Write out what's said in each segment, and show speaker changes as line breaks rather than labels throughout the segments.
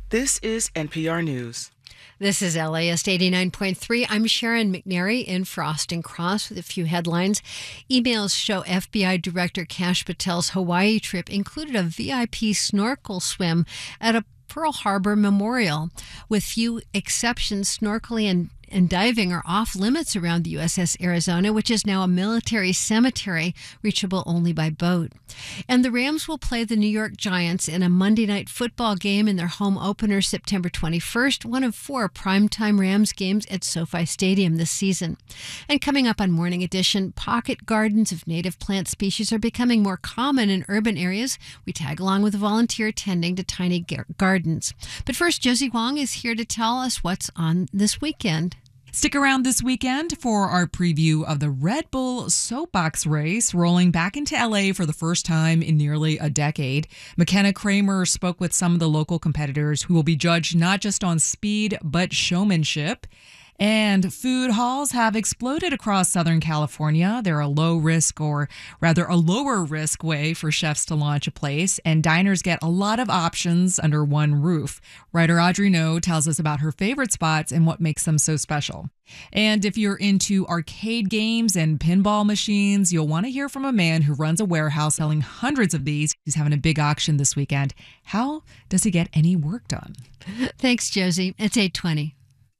This is NPR News.
This is LAist 89.3. I'm Sharon McNary in Frost and Cross with a few headlines. Emails show FBI Director Kash Patel's Hawaii trip included a VIP snorkel swim at a Pearl Harbor Memorial. With few exceptions, snorkeling and diving are off limits around the USS Arizona, which is now a military cemetery reachable only by boat. And the Rams will play the New York Giants in a Monday night football game in their home opener September 21st, one of 4 primetime Rams games at SoFi Stadium this season. And coming up on Morning Edition, pocket gardens of native plant species are becoming more common in urban areas. We tag along with a volunteer tending to tiny gardens. But first, Josie Huang is here to tell us what's on this weekend.
Stick around this weekend for our preview of the Red Bull Soapbox Race, rolling back into LA for the first time in nearly a decade. McKenna Kramer spoke with some of the local competitors who will be judged not just on speed, but showmanship. And food halls have exploded across Southern California. They're a low-risk, or rather a lower-risk way for chefs to launch a place, and diners get a lot of options under one roof. Writer Audrey No tells us about her favorite spots and what makes them so special. And if you're into arcade games and pinball machines, you'll want to hear from a man who runs a warehouse selling hundreds of these. He's having a big auction this weekend. How does he get any work done?
Thanks, Josie. It's 8:20.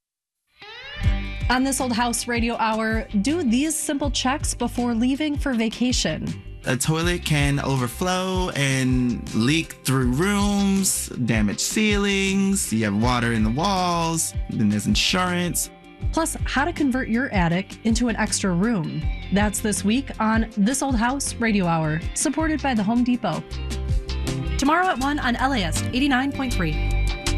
On This Old House Radio Hour, do these simple checks before leaving for vacation.
A toilet can overflow and leak through rooms, damage ceilings, you have water in the walls, then there's insurance.
Plus, how to convert your attic into an extra room. That's this week on This Old House Radio Hour, supported by the Home Depot. Tomorrow at 1 on LAist 89.3.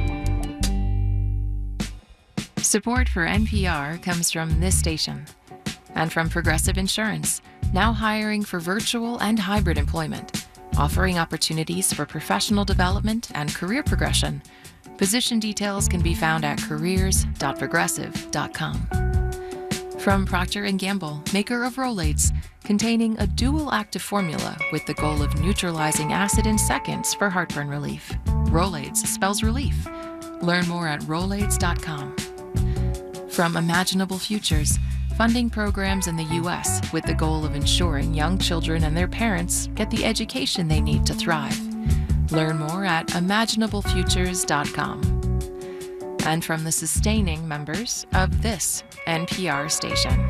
Support for NPR comes from this station and from Progressive Insurance, now hiring for virtual and hybrid employment, offering opportunities for professional development and career progression. Position details can be found at careers.progressive.com. From Procter & Gamble, maker of Rolaids, containing a dual active formula with the goal of neutralizing acid in seconds for heartburn relief. Rolaids spells relief. Learn more at Rolaids.com. From Imaginable Futures, funding programs in the U.S. with the goal of ensuring young children and their parents get the education they need to thrive. Learn more at imaginablefutures.com. And from the sustaining members of this NPR station.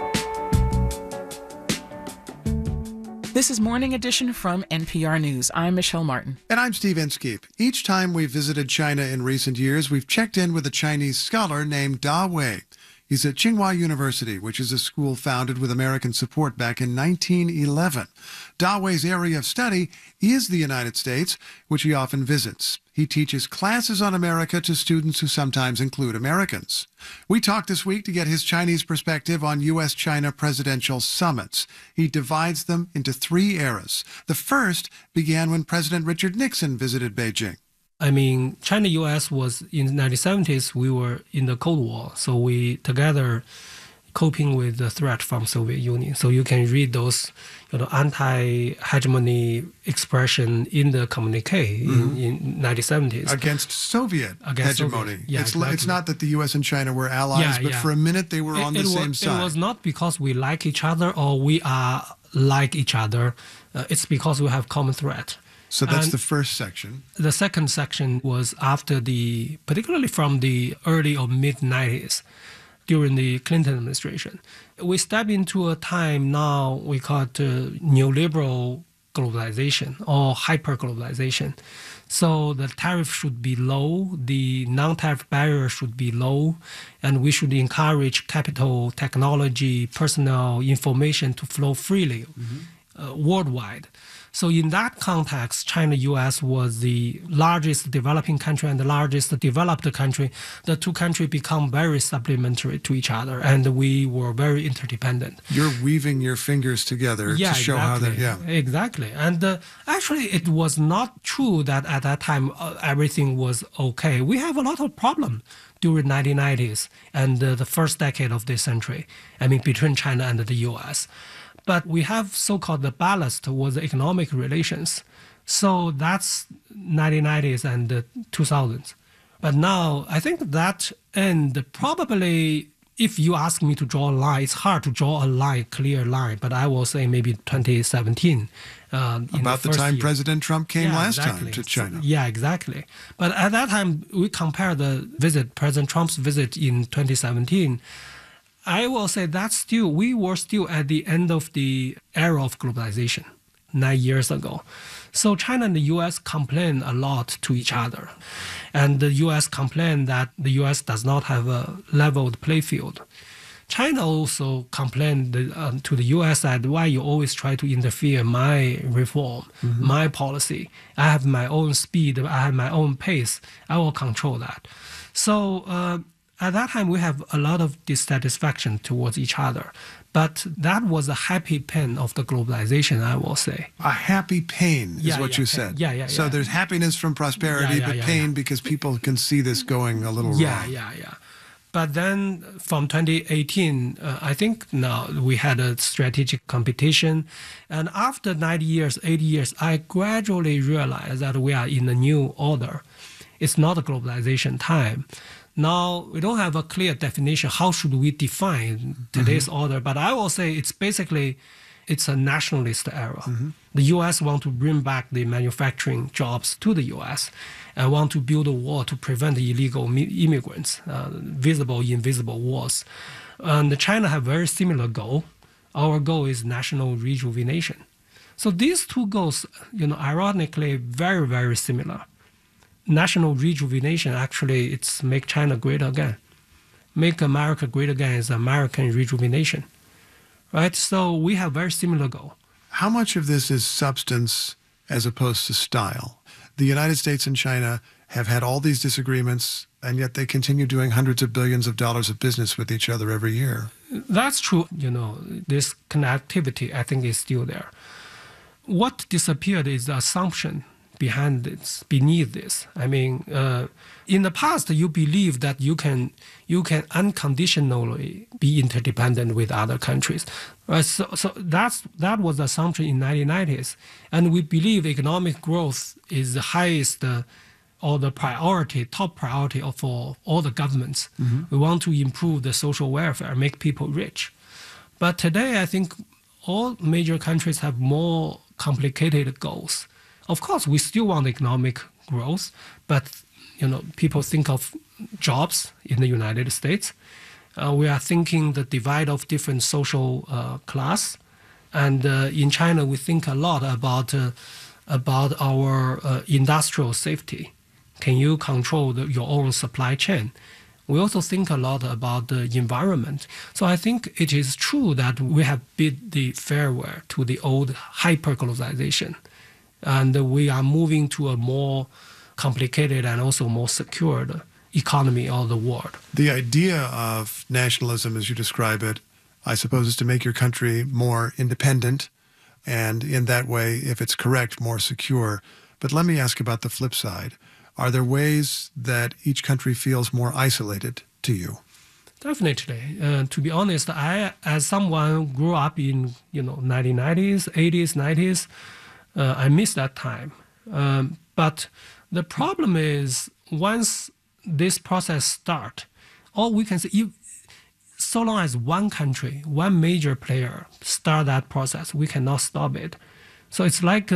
This is Morning Edition from NPR News. I'm Michelle Martin.
And I'm Steve Inskeep. Each time we've visited China in recent years, we've checked in with a Chinese scholar named Da Wei. He's at Tsinghua University, which is a school founded with American support back in 1911. Da Wei's area of study is the United States, which he often visits. He teaches classes on America to students who sometimes include Americans. We talked this week to get his Chinese perspective on U.S.-China presidential summits. He divides them into 3 eras. The first began when President Richard Nixon visited Beijing.
I mean, China-U.S. was in the 1970s, we were in the Cold War. So we together coping with the threat from Soviet Union. So you can read those anti-hegemony expression in the communique in 1970s.
Against Soviet hegemony.
Soviet. Yeah,
it's not that the U.S. and China were allies, but for a minute they were on the same side.
It was not because we like each other or we are like each other. It's because we have common threat.
So that's the first section.
The second section was after particularly from the early or mid-90s, during the Clinton administration. We step into a time now we call it neoliberal globalization or hyper-globalization. So the tariff should be low, the non-tariff barrier should be low, and we should encourage capital, technology, personal information to flow freely worldwide. So in that context, China-U.S. was the largest developing country and the largest developed country. The two countries become very supplementary to each other, and we were very interdependent.
You're weaving your fingers together to show how that,
Exactly. And actually, it was not true that at that time everything was okay. We have a lot of problems during 1990s and the first decade of this century, between China and the U.S., but we have so-called the ballast was the economic relations. So that's 1990s and the 2000s. But now, I think that end probably, if you ask me to draw a line, it's hard to draw a line, clear line, but I will say maybe 2017.
About the time President Trump came last time to China.
Yeah, exactly. But at that time, we compare the visit, President Trump's visit in 2017. I will say that we were still at the end of the era of globalization 9 years ago. So China and the U.S. complain a lot to each other. And the U.S. complained that the U.S. does not have a leveled playing field. China also complained to the U.S. that why you always try to interfere in my reform, my policy. I have my own speed, I have my own pace. I will control that. So at that time, we have a lot of dissatisfaction towards each other. But that was a happy pain of the globalization, I will say.
A happy pain is what you said.
Yeah.
So there's happiness from prosperity, but pain because people can see this going a little wrong.
Yeah. But then from 2018, I think now we had a strategic competition. And after 90 years, 80 years, I gradually realized that we are in a new order. It's not a globalization time. Now, we don't have a clear definition. How should we define today's order? But I will say it's a nationalist era. The U.S. want to bring back the manufacturing jobs to the U.S. and want to build a wall to prevent illegal immigrants, visible, invisible walls. And China have very similar goal. Our goal is national rejuvenation. So these two goals, ironically, very, very similar. National rejuvenation, actually, it's make China great again. Make America great again is American rejuvenation, right? So we have very similar goal.
How much of this is substance as opposed to style? The United States and China have had all these disagreements, and yet they continue doing hundreds of billions of dollars of business with each other every year.
That's true. This connectivity, I think, is still there. What disappeared is the assumption beneath this. I mean, in the past, you believe that you can unconditionally be interdependent with other countries. So that was the assumption in 1990s. And we believe economic growth is the highest or the top priority for all the governments. We want to improve the social welfare, make people rich. But today, I think all major countries have more complicated goals. Of course, we still want economic growth, but people think of jobs in the United States. We are thinking the divide of different social class, and in China, we think a lot about our industrial safety. Can you control your own supply chain? We also think a lot about the environment. So I think it is true that we have bid the farewell to the old hyper-globalization. And we are moving to a more complicated and also more secured economy of the world.
The idea of nationalism, as you describe it, I suppose, is to make your country more independent and in that way, if it's correct, more secure. But let me ask about the flip side. Are there ways that each country feels more isolated to you?
Definitely. To be honest, I, as someone who grew up in 1990s, 80s, 90s, I miss that time. But the problem is once this process starts, all we can say, so long as one country, one major player start that process, we cannot stop it. So it's like,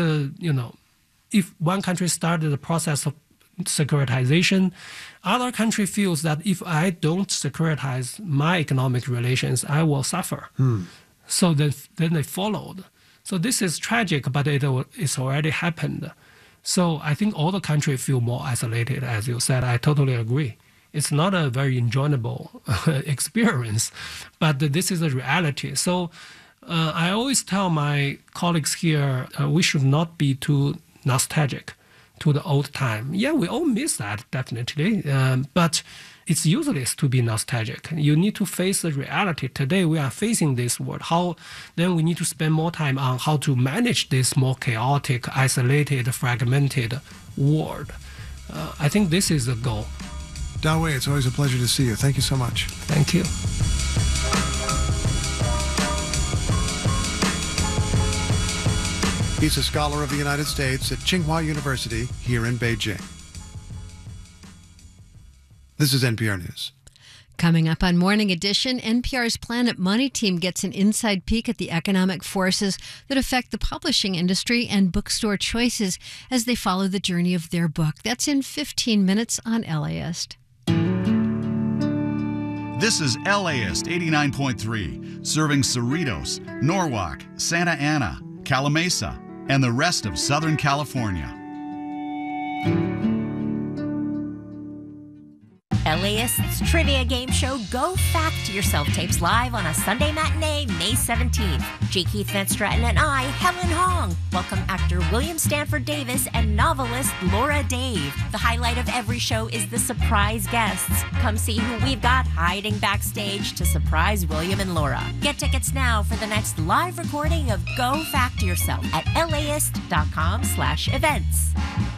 if one country started the process of securitization, other country feels that if I don't securitize my economic relations, I will suffer. So then they followed. So this is tragic, but it's already happened. So I think all the countries feel more isolated, as you said. I totally agree. It's not a very enjoyable experience, but this is a reality. So I always tell my colleagues here, we should not be too nostalgic to the old time. Yeah, we all miss that, definitely. But it's useless to be nostalgic. You need to face the reality. Today we are facing this world. Then we need to spend more time on how to manage this more chaotic, isolated, fragmented world. I think this is the goal.
Da Wei, it's always a pleasure to see you. Thank you so much.
Thank you.
He's a scholar of the United States at Tsinghua University here in Beijing. This is NPR News.
Coming up on Morning Edition, NPR's Planet Money team gets an inside peek at the economic forces that affect the publishing industry and bookstore choices as they follow the journey of their book. That's in 15 minutes on LAist.
This is LAist 89.3, serving Cerritos, Norwalk, Santa Ana, Calamasa, and the rest of Southern California.
LAist's trivia game show Go Fact Yourself tapes live on a Sunday matinee, May 17th. J. Keith Van Stratton and I, Helen Hong, welcome actor William Stanford Davis and novelist Laura Dave. The highlight of every show is the surprise guests. Come see who we've got hiding backstage to surprise William and Laura. Get tickets now for the next live recording of Go Fact Yourself at laist.com/events.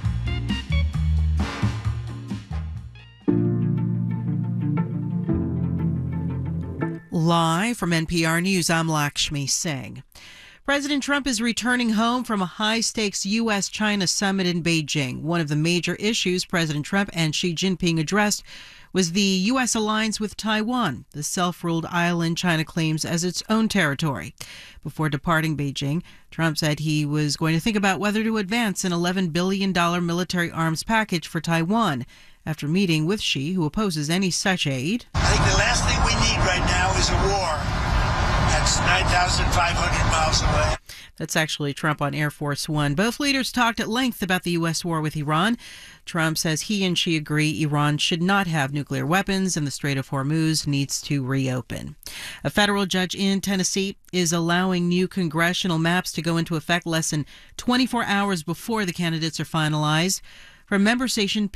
Live from NPR News, I'm Lakshmi Singh. President Trump is returning home from a high-stakes U.S.-China summit in Beijing. One of the major issues President Trump and Xi Jinping addressed was the U.S. alliance with Taiwan, the self-ruled island China claims as its own territory. Before departing Beijing, Trump said he was going to think about whether to advance an $11 billion military arms package for Taiwan. After meeting with Xi, who opposes any such aid.
I think the last thing we need right now is a war. That's 9,500 miles away.
That's actually Trump on Air Force One. Both leaders talked at length about the U.S. war with Iran. Trump says he and Xi agree Iran should not have nuclear weapons and the Strait of Hormuz needs to reopen. A federal judge in Tennessee is allowing new congressional maps to go into effect less than 24 hours before the candidates are finalized. From member station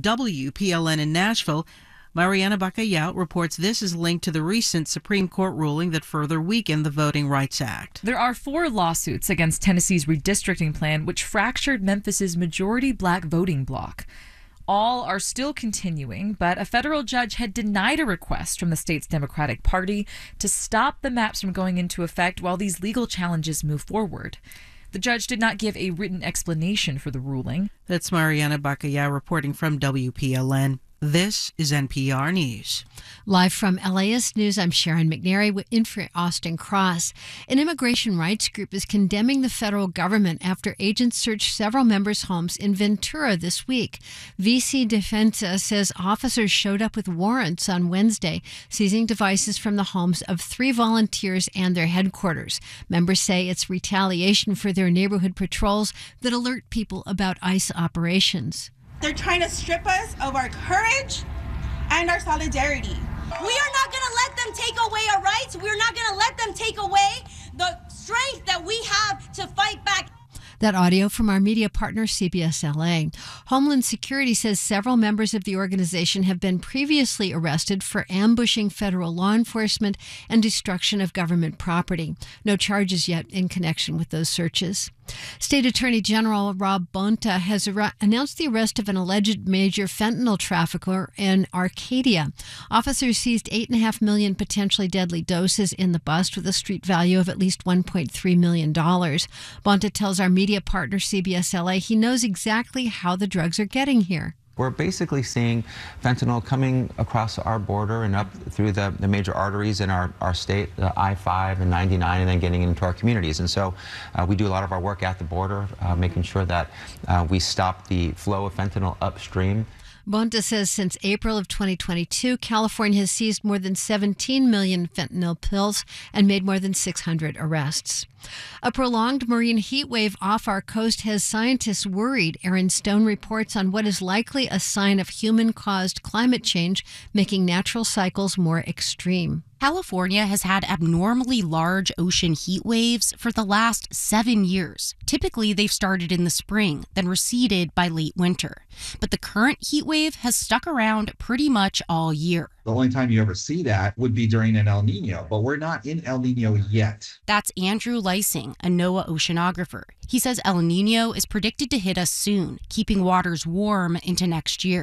WPLN in Nashville, Mariana Bacallao reports this is linked to the recent Supreme Court ruling that further weakened the Voting Rights Act.
There are 4 lawsuits against Tennessee's redistricting plan, which fractured Memphis's majority black voting bloc. All are still continuing, but a federal judge had denied a request from the state's Democratic Party to stop the maps from going into effect while these legal challenges move forward. The judge did not give a written explanation for the ruling.
That's Mariana Bacallao reporting from WPLN. This is NPR News.
Live from LAist News, I'm Sharon McNary in for Austin Cross. An immigration rights group is condemning the federal government after agents searched several members' homes in Ventura this week. VC Defensa says officers showed up with warrants on Wednesday, seizing devices from the homes of 3 volunteers and their headquarters. Members say it's retaliation for their neighborhood patrols that alert people about ICE operations.
They're trying to strip us of our courage and our solidarity.
We are not going to let them take away our rights. We're not going to let them take away the strength that we have to fight back.
That audio from our media partner, CBS LA. Homeland Security says several members of the organization have been previously arrested for ambushing federal law enforcement and destruction of government property. No charges yet in connection with those searches. State Attorney General Rob Bonta has announced the arrest of an alleged major fentanyl trafficker in Arcadia. Officers seized 8.5 million potentially deadly doses in the bust with a street value of at least $1.3 million. Bonta tells our media partner CBS LA he knows exactly how the drugs are getting here.
We're basically seeing fentanyl coming across our border and up through the major arteries in our state, the I-5 and 99, and then getting into our communities. And so we do a lot of our work at the border, making sure that we stop the flow of fentanyl upstream.
Bonta says since April of 2022, California has seized more than 17 million fentanyl pills and made more than 600 arrests. A prolonged marine heat wave off our coast has scientists worried. Aaron Stone reports on what is likely a sign of human-caused climate change, making natural cycles more extreme.
California has had abnormally large ocean heat waves for the last 7 years. Typically, they've started in the spring, then receded by late winter. But the current heat wave has stuck around pretty much all year.
The only time you ever see that would be during an El Nino, but we're not in El Nino yet.
That's Andrew Lysing, a NOAA oceanographer. He says El Nino is predicted to hit us soon, keeping waters warm into next year.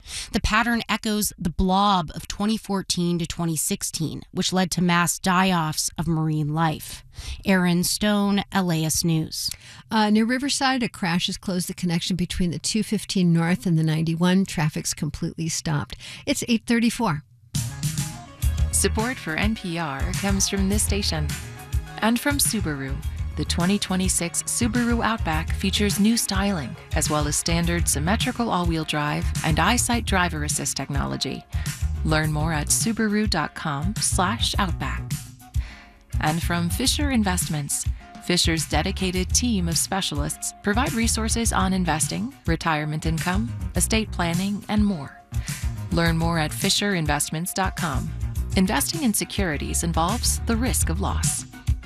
The pattern echoes the blob of 2014 to 2016, which led to mass die-offs of marine life. Erin Stone, LAist News.
Near Riverside, a crash has closed the connection between the 215 North and the 91. Traffic's completely stopped. It's 8:34.
Support for NPR comes from this station and from Subaru. The 2026 Subaru Outback features new styling, as well as standard symmetrical all-wheel drive and EyeSight driver assist technology. Learn more at Subaru.com/Outback. And from Fisher Investments. Fisher's dedicated team of specialists provide resources on investing, retirement income, estate planning, and more. Learn more at FisherInvestments.com. Investing in securities involves the risk of loss.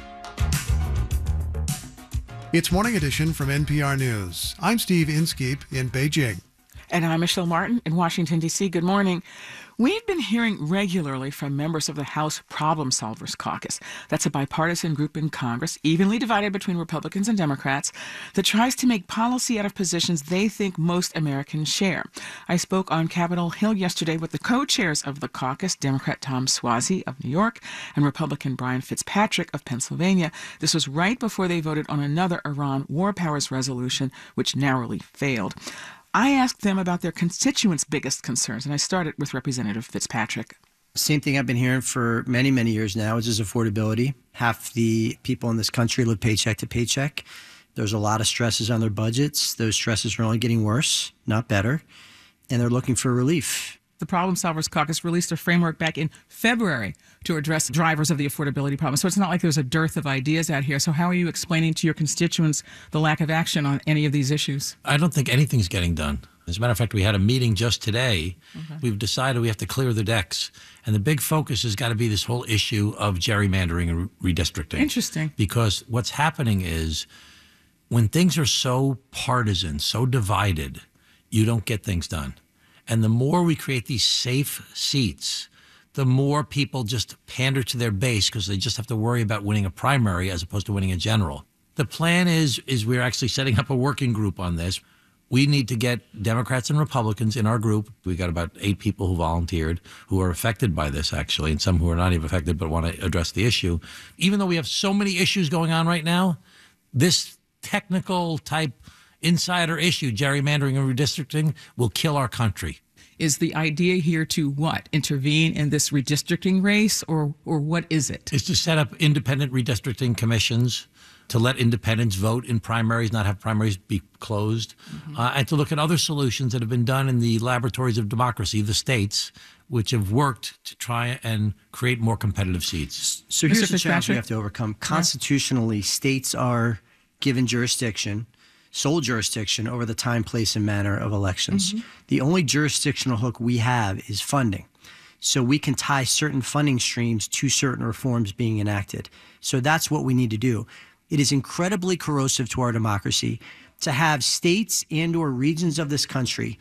It's Morning Edition from NPR News. I'm Steve Inskeep in Beijing.
And I'm Michelle Martin in Washington, D.C. Good morning. We've been hearing regularly from members of the House Problem Solvers Caucus. That's a bipartisan group in Congress, evenly divided between Republicans and Democrats, that tries to make policy out of positions they think most Americans share. I spoke on Capitol Hill yesterday with the co-chairs of the caucus, Democrat Tom Suozzi of New York and Republican Brian Fitzpatrick of Pennsylvania. This was right before they voted on another Iran war powers resolution, which narrowly failed. I asked them about their constituents' biggest concerns, and I started with Representative Fitzpatrick.
Same thing I've been hearing for many, many years now, which is affordability. Half the people in this country live paycheck to paycheck. There's a lot of stresses on their budgets. Those stresses are only getting worse, not better, and they're looking for relief.
The Problem Solvers Caucus released a framework back in February to address drivers of the affordability problem. So it's not like there's a dearth of ideas out here. So how are you explaining to your constituents the lack of action on any of these issues?
I don't think anything's getting done. As a matter of fact, we had a meeting just today. We've decided we have to clear the decks. And the big focus has got to be this whole issue of gerrymandering and redistricting.
Interesting.
Because what's happening is when things are so partisan, so divided, you don't get things done. And the more we create these safe seats, the more people just pander to their base because they just have to worry about winning a primary as opposed to winning a general. The plan is we're actually setting up a working group on this. We need to get Democrats and Republicans in our group. We got about 8 people who volunteered who are affected by this, actually, and some who are not even affected but want to address the issue. Even though we have so many issues going on right now, this technical type insider issue, gerrymandering and redistricting, will kill our country.
Is the idea here to what? Intervene in this redistricting race, or what is it?
It's to set up independent redistricting commissions, to let independents vote in primaries, not have primaries be closed, and to look at other solutions that have been done in the laboratories of democracy, the states, which have worked to try and create more competitive seats.
So here's the challenge we have to overcome. Constitutionally, states are given jurisdiction, sole jurisdiction over the time, place, and manner of elections. The only jurisdictional hook we have is funding. So we can tie certain funding streams to certain reforms being enacted. So that's what we need to do. It is incredibly corrosive to our democracy to have states and or regions of this country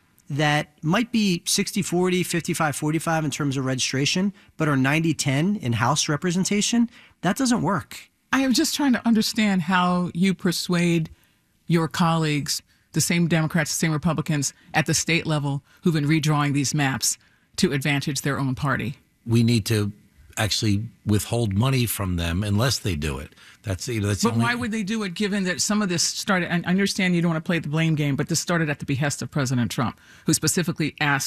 that might be 60-40, 55-45 in terms of registration, but are 90-10 in House representation. That doesn't work.
I am just trying to understand how you persuade your colleagues, the same Democrats, the same Republicans at the state level who've been redrawing these maps to advantage their own party.
We need to actually withhold money from them unless they do it. But
why would they do it given that some of this started, and I understand you don't want to play the blame game, but this started at the behest of President Trump, who specifically asked